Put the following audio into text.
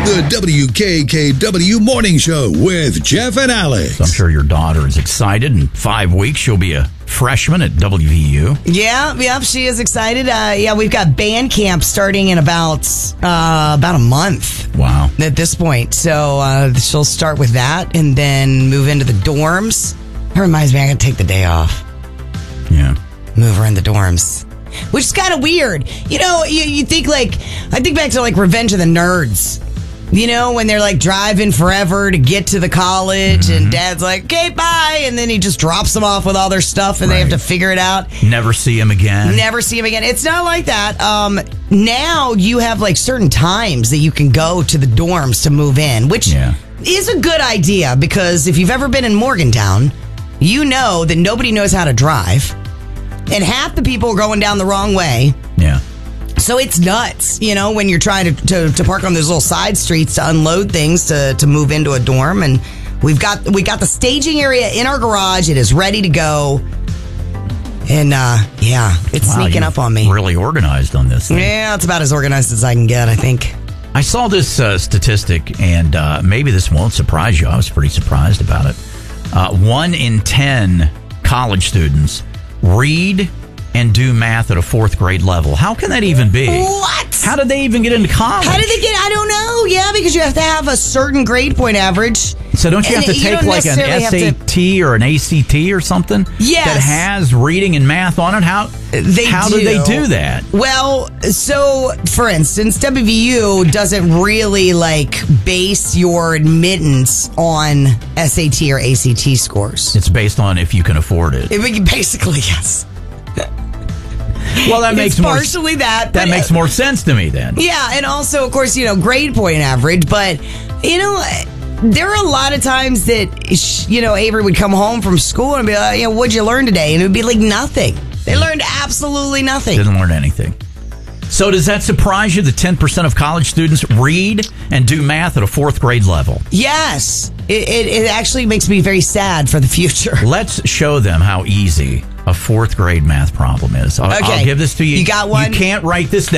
The WKKW Morning Show with Jeff and Alex. So I'm sure your daughter is excited. In 5 weeks, she'll be a freshman at WVU. Yeah, she is excited. We've got band camp starting in about a month. Wow. At this point. So she'll start with that and then move into the dorms. That reminds me, I got to take the day off. Yeah. Move her in the dorms. Which is kind of weird. You know, you think I think back to Revenge of the Nerds. You know, when they're driving forever to get to the college and dad's like, okay, bye. And then he just drops them off with all their stuff and they have to figure it out. Never see him again. It's not like that. Now you have certain times that you can go to the dorms to move in, which is a good idea because if you've ever been in Morgantown, you know that nobody knows how to drive. And half the people are going down the wrong way. Yeah. So it's nuts, when you're trying to park on those little side streets to unload things to move into a dorm. And we got the staging area in our garage. It is ready to go. And it's sneaking up on me. Really organized on this thing. Yeah, it's about as organized as I can get, I think. I saw this statistic, and maybe this won't surprise you. I was pretty surprised about it. 1 in 10 college students read and do math at a 4th grade level. How can that even be? What? How did they even get into college? I don't know. Yeah, because you have to have a certain grade point average. So don't you have to take an SAT or an ACT or something? Yes. That has reading and math on it? How do they do that? Well, so for instance, WVU doesn't really base your admittance on SAT or ACT scores. It's based on if you can afford it. Basically, yes. Well, that makes partially that. That makes more sense to me then. Yeah, and also, of course, grade point average. But, there are a lot of times that, Avery would come home from school and be like, what'd you learn today? And it would be nothing. They learned absolutely nothing. Didn't learn anything. So does that surprise you that 10% of college students read and do math at a 4th grade level? Yes. It actually makes me very sad for the future. Let's show them how easy a 4th grade math problem is. I'll give this to you. You got one? You can't write this down.